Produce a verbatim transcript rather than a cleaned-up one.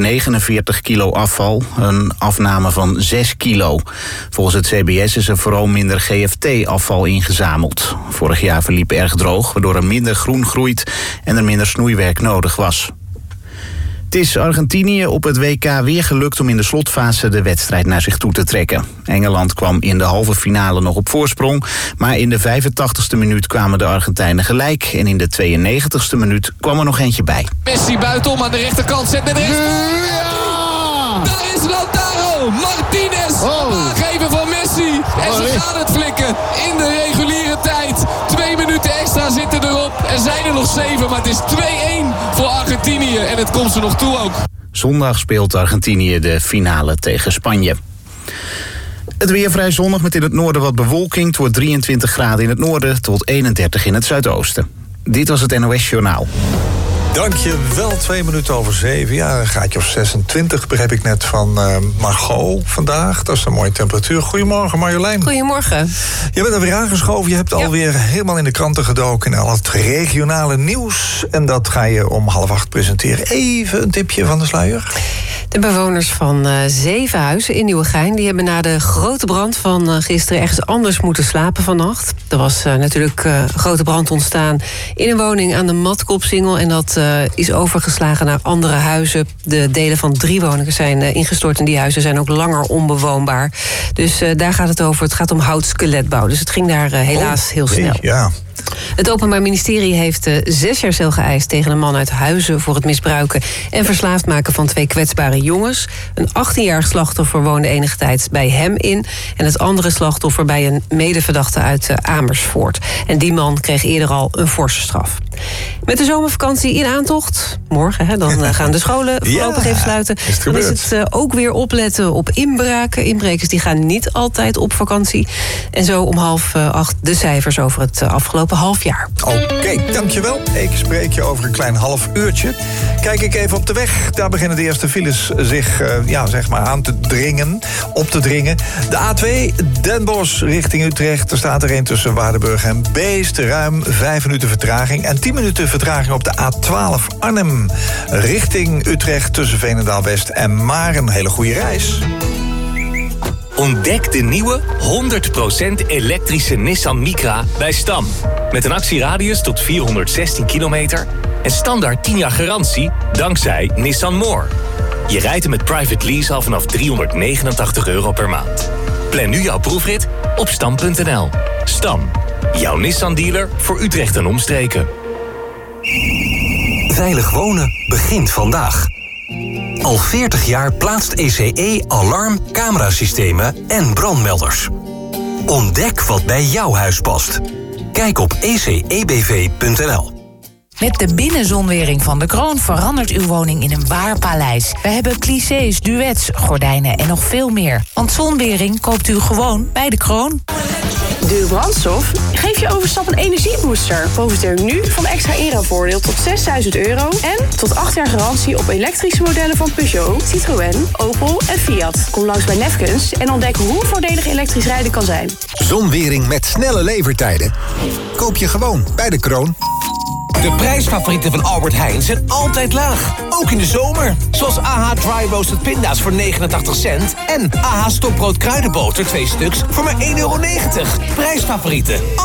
negenenveertig kilo afval, een afname van zes kilo. Volgens het C B S is er vooral minder G F T-afval ingezameld. Vorig jaar verliep erg droog, waardoor er minder groen groeit en er minder snoeiwerk nodig was. Het is Argentinië op het W K weer gelukt om in de slotfase de wedstrijd naar zich toe te trekken. Engeland kwam in de halve finale nog op voorsprong, maar in de vijfentachtigste minuut kwamen de Argentijnen gelijk en in de tweeënnegentigste minuut kwam er nog eentje bij. Messi buitenom aan de rechterkant, zet met rechts. Ja! Daar is Lautaro Martinez, oh. aangeven van Messi. En ze gaan het flikken in de reguliere tijd. Twee minuten extra zitten erop. Er zijn er nog zeven, maar het is twee-één voor Argentinië. En het komt ze nog toe ook. Zondag speelt Argentinië de finale tegen Spanje. Het weer vrij zonnig met in het noorden wat bewolking. Het wordt drieëntwintig graden in het noorden tot eenendertig in het zuidoosten. Dit was het N O S Journaal. Dank je wel, twee minuten over zeven. Ja, een gaatje of zesentwintig begreep ik net van uh, Margot vandaag. Dat is een mooie temperatuur. Goedemorgen Marjolein. Goedemorgen. Je bent er weer aangeschoven. Je hebt ja. alweer helemaal in de kranten gedoken en al het regionale nieuws. En dat ga je om half acht presenteren. Even een tipje van de sluier. De bewoners van uh, zeven huizen in Nieuwegein die hebben na de grote brand van uh, gisteren ergens anders moeten slapen vannacht. Er was uh, natuurlijk uh, een grote brand ontstaan in een woning aan de Matkopsingel. En dat uh, is overgeslagen naar andere huizen. De delen van drie woningen zijn uh, ingestort en die huizen zijn ook langer onbewoonbaar. Dus uh, daar gaat het over. Het gaat om houtskeletbouw. Dus het ging daar uh, helaas oh, heel snel. Nee, ja. Het Openbaar Ministerie heeft uh, zes jaar cel geëist tegen een man uit Huizen voor het misbruiken en verslaafd maken van twee kwetsbare jongens. Een achttienjarig slachtoffer woonde enige tijd bij hem in en het andere slachtoffer bij een medeverdachte uit uh, Amersfoort. En die man kreeg eerder al een forse straf. Met de zomervakantie in aantocht, morgen hè, dan uh, gaan de scholen voorlopig ja, even sluiten. Is het dan is het uh, ook weer opletten op inbraken. Inbrekers die gaan niet altijd op vakantie. En zo om half uh, acht de cijfers over het uh, afgelopen half jaar. Oké, okay, dankjewel. Ik spreek je over een klein half uurtje. Kijk ik even op de weg. Daar beginnen de eerste files zich uh, ja, zeg maar aan te dringen, op te dringen. De A twee, Den Bosch richting Utrecht. Er staat er een tussen Waardenburg en Beest. Ruim vijf minuten vertraging. En tien minuten vertraging op de A twaalf Arnhem. Richting Utrecht tussen Veenendaal-West en Maarn. Een hele goede reis. Ontdek de nieuwe honderd procent elektrische Nissan Micra bij Stam. Met een actieradius tot vierhonderdzestien kilometer en standaard tien jaar garantie dankzij Nissan More. Je rijdt hem met private lease al vanaf driehonderdnegenentachtig euro per maand. Plan nu jouw proefrit op stam punt n l. Stam, jouw Nissan-dealer voor Utrecht en omstreken. Veilig wonen begint vandaag. Al veertig jaar plaatst E C E alarm, camerasystemen en brandmelders. Ontdek wat bij jouw huis past. Kijk op e c e b v punt n l. Met de binnenzonwering van De Kroon verandert uw woning in een waar paleis. We hebben clichés, duets, gordijnen en nog veel meer. Want zonwering koopt u gewoon bij De Kroon. Duur brandstof? Geef je overstap een energiebooster. Profiteer nu van extra inruilvoordeel tot zesduizend euro... en tot acht jaar garantie op elektrische modellen van Peugeot, Citroën, Opel en Fiat. Kom langs bij Nefkens en ontdek hoe voordelig elektrisch rijden kan zijn. Zonwering met snelle levertijden. Koop je gewoon bij De Kroon. De prijsfavorieten van Albert Heijn zijn altijd laag. Ook in de zomer. Zoals A H Dry Roasted Pinda's voor negenentachtig cent... en A H Stokbrood Kruidenboter twee stuks voor maar één euro negentig. Prijsfavorieten.